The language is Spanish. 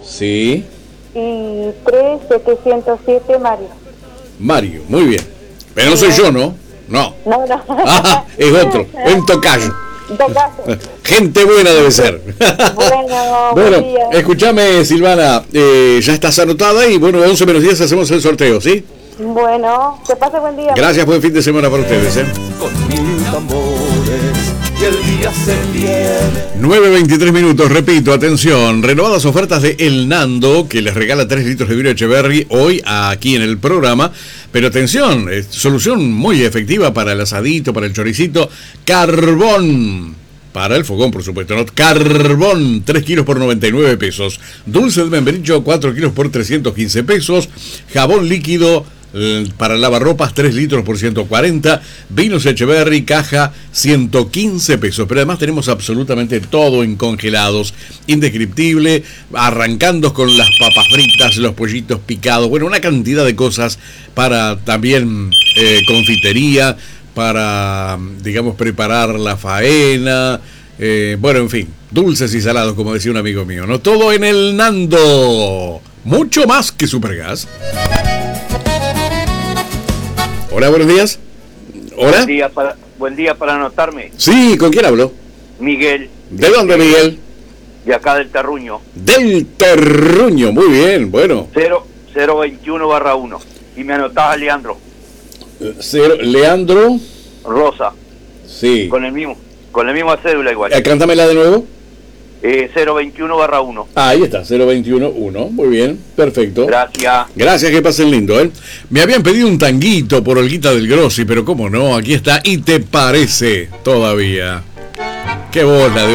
Sí. Y 3707 Mario. Mario, muy bien. Pero no soy yo, ¿no? No. No, no. Ah, es otro, un tocayo. Tocayo. Gente buena debe ser. Bueno, Bueno, buen día. escúchame, Silvana, ya estás anotada y bueno, 11 menos 10 hacemos el sorteo, ¿sí? Bueno, que pase buen día. Gracias, buen fin de semana para ustedes, ¿eh? Con mil tambores y el día se viene. 9:23 minutos, repito, atención, renovadas ofertas de El Nando, que les regala 3 litros de vino Echeverry hoy aquí en el programa, pero atención, solución muy efectiva para el asadito, para el choricito, carbón. Para el fogón, por supuesto, ¿no? Carbón, 3 kilos por 99 pesos. Dulce de membrillo, 4 kilos por 315 pesos. Jabón líquido para lavarropas, 3 litros por 140. Vinos Echeverry, caja, 115 pesos. Pero además tenemos absolutamente todo en congelados. Indescriptible, arrancando con las papas fritas, los pollitos picados. Bueno, una cantidad de cosas para también confitería, para, digamos, preparar la faena, bueno, en fin, dulces y salados, como decía un amigo mío, ¿no? Todo en El Nando, mucho más que Supergas. Hola, buenos días. Hola. Buen día para anotarme. Sí, ¿con quién hablo? Miguel. ¿De dónde, Miguel? De acá del Terruño. Del Terruño, muy bien, bueno. 021/1. Y me anotás a Leandro. Leandro Rosa. Sí. Con la misma cédula igual. Cántamela de nuevo. 021/1. Ahí está, 021-1. Muy bien, perfecto. Gracias. Gracias, que pasen lindo, ¿eh? Me habían pedido un tanguito por Olguita del Grossi, pero cómo no, aquí está. ¿Y te parece todavía? Qué bola de